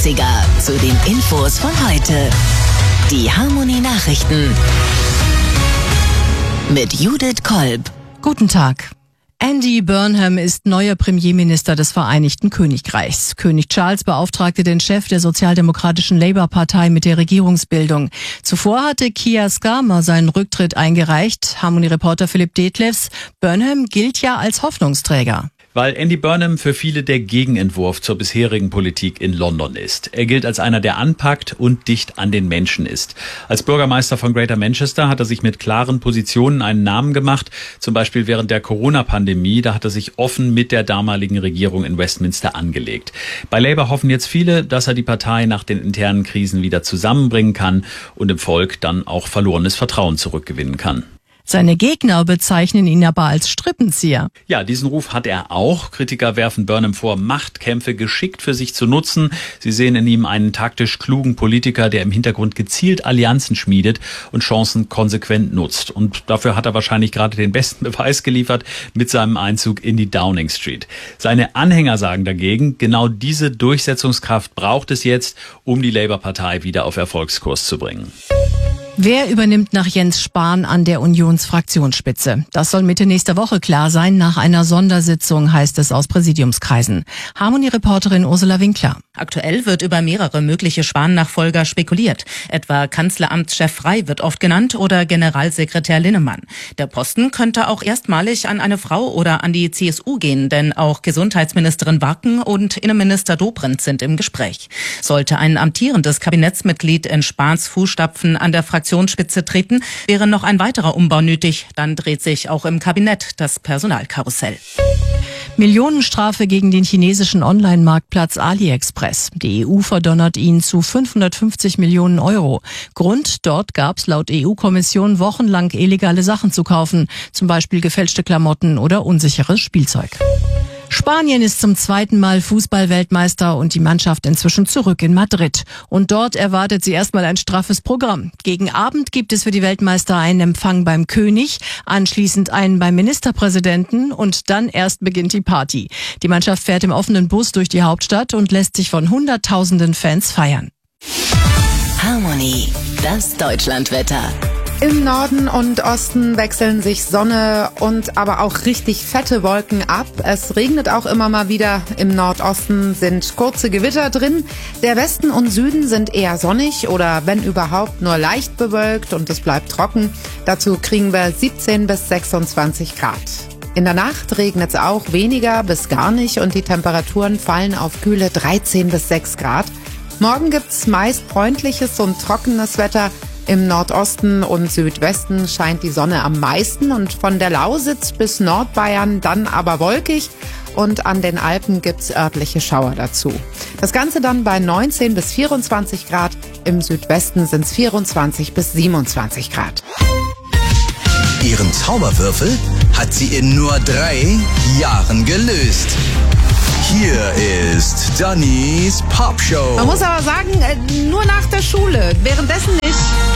Klassiker zu den Infos von heute. Die Harmonie Nachrichten mit Judith Kolb. Guten Tag. Andy Burnham ist neuer Premierminister des Vereinigten Königreichs. König Charles beauftragte den Chef der sozialdemokratischen Labour-Partei mit der Regierungsbildung. Zuvor hatte Keir Starmer seinen Rücktritt eingereicht. Harmonie-Reporter Philipp Detlefs. Burnham gilt ja als Hoffnungsträger. Weil Andy Burnham für viele der Gegenentwurf zur bisherigen Politik in London ist. Er gilt als einer, der anpackt und dicht an den Menschen ist. Als Bürgermeister von Greater Manchester hat er sich mit klaren Positionen einen Namen gemacht. Zum Beispiel während der Corona-Pandemie, da hat er sich offen mit der damaligen Regierung in Westminster angelegt. Bei Labour hoffen jetzt viele, dass er die Partei nach den internen Krisen wieder zusammenbringen kann und im Volk dann auch verlorenes Vertrauen zurückgewinnen kann. Seine Gegner bezeichnen ihn aber als Strippenzieher. Ja, diesen Ruf hat er auch. Kritiker werfen Burnham vor, Machtkämpfe geschickt für sich zu nutzen. Sie sehen in ihm einen taktisch klugen Politiker, der im Hintergrund gezielt Allianzen schmiedet und Chancen konsequent nutzt. Und dafür hat er wahrscheinlich gerade den besten Beweis geliefert mit seinem Einzug in die Downing Street. Seine Anhänger sagen dagegen, genau diese Durchsetzungskraft braucht es jetzt, um die Labour-Partei wieder auf Erfolgskurs zu bringen. Wer übernimmt nach Jens Spahn an der Unionsfraktionsspitze? Das soll Mitte nächster Woche klar sein. Nach einer Sondersitzung, heißt es aus Präsidiumskreisen. Harmonie-Reporterin Ursula Winkler. Aktuell wird über mehrere mögliche Spahn-Nachfolger spekuliert. Etwa Kanzleramtschef Frey wird oft genannt oder Generalsekretär Linnemann. Der Posten könnte auch erstmalig an eine Frau oder an die CSU gehen, denn auch Gesundheitsministerin Warken und Innenminister Dobrindt sind im Gespräch. Sollte ein amtierendes Kabinettsmitglied in Spahns Fußstapfen an der Fraktionsspitze treten, wäre noch ein weiterer Umbau nötig. Dann dreht sich auch im Kabinett das Personalkarussell. Millionenstrafe gegen den chinesischen Online-Marktplatz AliExpress. Die EU verdonnert ihn zu 550 Millionen Euro. Grund, dort gab es laut EU-Kommission wochenlang illegale Sachen zu kaufen, zum Beispiel gefälschte Klamotten oder unsicheres Spielzeug. Spanien ist zum zweiten Mal Fußball-Weltmeister und die Mannschaft inzwischen zurück in Madrid. Und dort erwartet sie erstmal ein straffes Programm. Gegen Abend gibt es für die Weltmeister einen Empfang beim König, anschließend einen beim Ministerpräsidenten und dann erst beginnt die Party. Die Mannschaft fährt im offenen Bus durch die Hauptstadt und lässt sich von Hunderttausenden Fans feiern. Harmonie, das Deutschlandwetter. Im Norden und Osten wechseln sich Sonne und aber auch richtig fette Wolken ab. Es regnet auch immer mal wieder. Im Nordosten sind kurze Gewitter drin. Der Westen und Süden sind eher sonnig oder wenn überhaupt nur leicht bewölkt und es bleibt trocken. Dazu kriegen wir 17 bis 26 Grad. In der Nacht regnet es auch weniger bis gar nicht und die Temperaturen fallen auf kühle 13 bis 6 Grad. Morgen gibt's meist freundliches und trockenes Wetter. Im Nordosten und Südwesten scheint die Sonne am meisten und von der Lausitz bis Nordbayern dann aber wolkig und an den Alpen gibt's örtliche Schauer dazu. Das Ganze dann bei 19 bis 24 Grad, im Südwesten sind's 24 bis 27 Grad. Ihren Zauberwürfel hat sie in nur 3 Jahren gelöst. Hier ist Dannys Popshow. Man muss aber sagen, nur nach der Schule, währenddessen nicht.